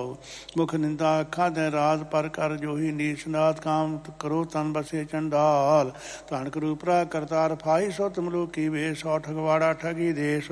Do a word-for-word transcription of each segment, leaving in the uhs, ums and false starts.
ਰਹਾਉ। ਮੁਖ ਨਿੰਦਾ ਅੱਖਾਂ ਦੇ ਰਾਜ ਪਰ ਕਰ ਜੋਹੀ ਨੀਚ ਨਾਥ ਕਾਮ ਕਰੋ ਤਨ ਬਸੇ ਚੰਡਾਲ। ਧਨ ਕਰੂ ਭਰਾ ਕਰਤਾਰ ਫਾਈ ਸੋ ਤਮਲੂਕੀ ਵੇਸ਼ ਸੌ ਠਗਵਾੜਾ ਠਗੀ ਦੇਸ਼।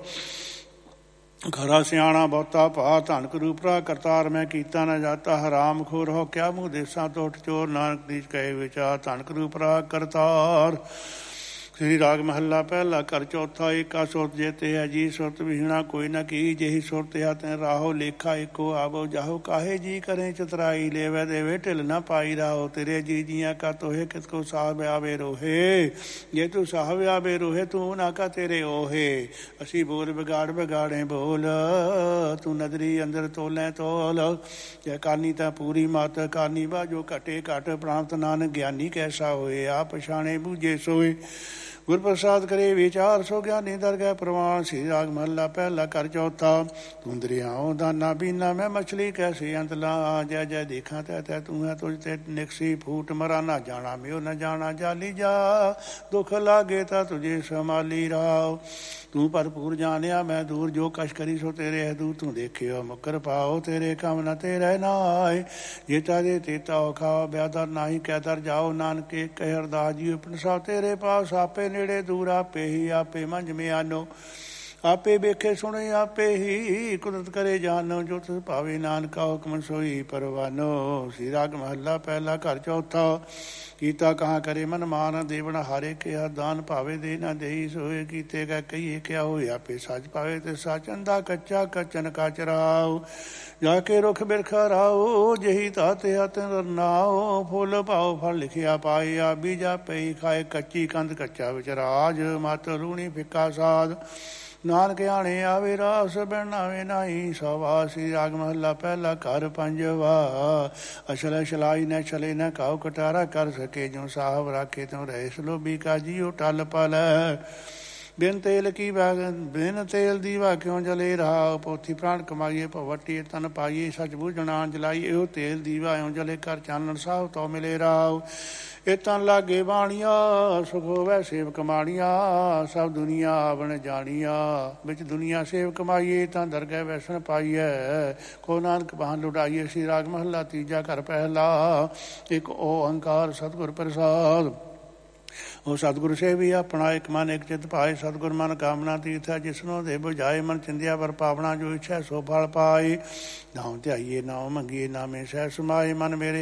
ਖਰਾ ਸਿਆਣਾ ਬਹੁਤਾ ਭਾ ਧਨ ਕਰੂ ਭਰਾ ਕਰਤਾਰ ਮੈਂ ਕੀਤਾ ਨਾ ਜਾਤਾ। ਹਰਾਮ ਖੋਰ ਹੋ ਕਿਆ ਮੂੰਹ ਦੇਸਾਂ ਤੋਂ ਉੱਠ ਚੋਰ ਨਾਨਕ ਦੀਜ ਕਹੇ ਵਿਚਾਰ। ਧਨ ਕਰੂ ਭਰਾ ਕਰਤਾਰ। ਸ੍ਰੀ ਰਾਗ ਮਹੱਲਾ ਪਹਿਲਾ ਘਰ ਚੌਥਾ। ਏਕਾ ਸੁਰਤ ਜੇਤੇ ਹੈ ਜੀ ਸੁਰਤ ਵਿਹਣਾ ਕੋਈ ਨਾ ਕੀ। ਜਿਹੀ ਸੁਰਤ ਹੈ ਤੈਂ ਰਾਹੋ ਲੇਖਾ ਇੱਕੋ ਆਵੋ ਜਾਹੋ। ਕਾਹੇ ਜੀ ਕਰੇ ਚਤਰਾਈ ਲੇਵੈ ਦੇਵੇ ਢਿੱਲ ਨਾ ਪਾਈ ਰਾਹੋ। ਤੇਰੇ ਜੀ ਜੀਆਂ ਕਾ ਤੋਹੇ ਕਿਸ ਕੋ ਸਾਹਿਬ ਆਵੇ ਰੋਹੇ। ਜੇ ਤੂੰ ਸਾਹਿਬ ਆਵੇ ਰੋਹੇ ਤੂੰ ਨਾ ਕਾ ਤੇਰੇ ਓਹੇ। ਅਸੀਂ ਬੋਲ ਵਿਗਾੜ ਵਿਗਾੜੇ ਬੋਲ ਤੂੰ ਨਦਰੀ ਅੰਦਰ ਤੋਲੇ ਤੋਲ। ਜੈ ਕਾਨੀ ਤਾਂ ਪੂਰੀ ਮਤ ਕਾਨੀ ਬਾਜੋ ਘਟੇ ਘਟ ਪ੍ਰਾਪਤ ਨਾਨਕ ਗਿਆਨੀ ਕੈਸਾ ਹੋਏ। ਆਪ ਪਛਾਣੇ ਬੂਝੇ ਸੋਏ ਗੁਰ ਪ੍ਰਸਾਦ ਕਰੇ ਵਿਚਾਰ ਸੋ ਗਿਆਨੀ ਦਰਗਹਿ ਪ੍ਰਵਾਨ। ਸ੍ਰੀ ਰਾਗ ਮਹੱਲਾ ਪਹਿਲਾ ਘਰ ਚੌਥਾ। ਤੂੰ ਦਰਿਆਓ ਦਾਨਾ ਬੀਨਾ ਮੈਂ ਮਛਲੀ ਕੈਸੇ ਅੰਤ ਲਾ। ਜੈ ਜੈ ਦੇਖਾਂ ਤੈ ਤੈ ਤੂੰ ਹੈ ਤੁਝ ਤੇ ਨਿਕਸੀ ਫੂਟ ਮਰਾ ਨਾ ਜਾਣਾ ਮਿਓ ਨਾ ਜਾਣਾ ਜਾਲੀ ਜਾ। ਦੁੱਖ ਲਾਗੇ ਤਾਂ ਤੁਝੇ ਸੰਭਾਲੀ ਰਾਓ। ਤੂੰ ਭਰਪੂਰ ਜਾਣਿਆ ਮੈਂ ਦੂਰ ਜੋ ਕਛ ਕਰੀ ਸੋ ਤੇਰੇ ਹੈ ਦੂਰ। ਤੂੰ ਦੇਖਿਓ ਮੁਕਰ ਪਾਓ ਤੇਰੇ ਕੰਮ ਨਾ ਤੇਰੇ ਨਾਏ। ਜੇਤਾ ਦੇ ਤੇਤਾ ਖਾਓ ਬਿਆਦਰ ਨਾਹੀ ਕਹਿਦਰ ਜਾਓ। ਨਾਨਕੇ ਕਹਿ ਅਰਦਾਸ ਜੀ ਉਪਨ ਸਾਹਿਬ ਤੇਰੇ ਪਾਸ। ਆਪੇ ਨੇੜੇ ਦੂਰ ਆਪੇ ਹੀ ਆਪੇ ਮੰਝ ਮਿਆਨੋ। ਆਪੇ ਵੇਖੇ ਸੁਣੇ ਆਪੇ ਹੀ ਕੁਦਰਤ ਕਰੇ ਜਾਨੋ। ਜੋ ਤਿਸ ਭਾਵੇ ਨਾਨਕਾ ਹੁਕਮ ਸੋਈ ਪਰਵਾਨੋ। ਸ੍ਰੀ ਰਾਗ ਮਹੱਲਾ ਪਹਿਲਾ ਘਰ ਚੌਥਾ। ਕੀਤਾ ਕਹਾਂ ਕਰੇ ਮਨ ਮਾਨ ਦੇਵਨ ਹਾਰੇ ਕਿਹਾ। ਦਾਨ ਭਾਵੇ ਦੇ ਨਾ ਦੇਈ ਸੋਏ। ਕੀਤੇ ਕਹ ਕਹੀਏ ਕਿਆ ਹੋਏ ਆਪੇ ਸੱਚ ਪਾਵੇ ਤੇ ਸੱਚ ਅੰਧਾ ਕੱਚਾ ਕਚਨ ਕਚ ਰਾਓ। ਜਾ ਕੇ ਰੁਖ ਬਿਰਖਾ ਰਾਓ ਜਹੀ ਤਾਤੇ ਹੱਥ ਰਨਾਓ। ਫੁੱਲ ਭਾਓ ਫਲ ਲਿਖਿਆ ਪਾਏ ਆ ਬੀਜਾ ਪਈ ਖਾਏ। ਕੱਚੀ ਕੰਧ ਕੱਚਾ ਵਿੱਚ ਰਾਜ ਮਤ ਲੂਣੀ ਫਿੱਕਾ ਸਾਧ। ਨਾਨਕ ਆਣੇ ਆਵੇ ਰਾਸ ਬਣਾਵੇ ਨਾਹੀ ਸਵਾ। ਸ੍ਰੀ ਰਾਗ ਮਹੱਲਾ ਪਹਿਲਾ ਘਰ ਪੰਜਵਾ। ਅਛਲ ਛਲਾਈ ਨ ਛਲੇ ਨ ਕਾਉ ਕਟਾਰਾ ਕਰ ਸਕੇ। ਜੋ ਸਾਹਿਬ ਰਾਖੇ ਤੋਂ ਰਹੇ ਸਲੋਭੀ ਕਾ ਜੀਓ ਟਲ ਪਲ। ਬਿਨ ਤੇਲ ਕੀ ਵਾਗ ਬਿਨ ਤੇਲ ਦੀਵਾ ਕਿਉਂ ਜਲੇ ਰਹਾ। ਪੋਥੀ ਪ੍ਰਾਣ ਕਮਾਈਏ ਭਵਟੀ ਤਨ ਪਾਈਏ। ਸੱਚ ਬੂਝਣਾ ਜਲਾਈ ਇਹੋ ਤੇਲ ਦੀਵਾ ਇਉਂ ਜਲੇ ਕਰ ਚਾਨਣ ਸਾਹਿਬ ਤੋਂ ਮਿਲੇ ਰਾਉ। ਇਹ ਤਨ ਲਾਗੇ ਬਾਣੀਆਂ ਸੁਖ ਹੋਵੈ ਸੇਵ ਕਮਾਣੀਆਂ। ਸਭ ਦੁਨੀਆ ਆਵਣ ਜਾਣੀਆਂ ਵਿੱਚ ਦੁਨੀਆ ਸੇਵ ਕਮਾਈਏ। ਤਾਂ ਦਰਗਹਿ ਵੈਸਣ ਪਾਈਐ ਕੋ ਨਾਨਕ ਬਾਹਨ ਲੁਟਾਈਏ। ਸ੍ਰੀ ਰਾਗ ਮਹੱਲਾ ਤੀਜਾ ਘਰ ਪਹਿਲਾ। ਇੱਕ ਓਅੰਕਾਰ ਸਤਿਗੁਰ ਪ੍ਰਸਾਦ। ਉਹ ਸਤਿਗੁਰੂ ਸੇ ਵੀ ਆਪਣਾ ਇੱਕ ਮਨ ਇੱਕ ਚਿੱਤ ਪਾਏ। ਸਤਿਗੁਰ ਮਨ ਕਾਮਨਾ ਤੀਰਥ ਹੈ ਜਿਸਨੂੰ ਦੇ ਬੁਝਾਏ। ਮਨ ਚਿੰਦਿਆ ਪਰ ਪਾਵਣਾ ਜੋ ਇੱਛਾ ਸੋ ਫਲ ਪਾਏ। ਨਾਮ ਧਿਆਈਏ ਨਾਮ ਮੰਗੀਏ ਨਾਮੇ ਸਹਿ ਸਮਾਏ। ਮਨ ਮੇਰੇ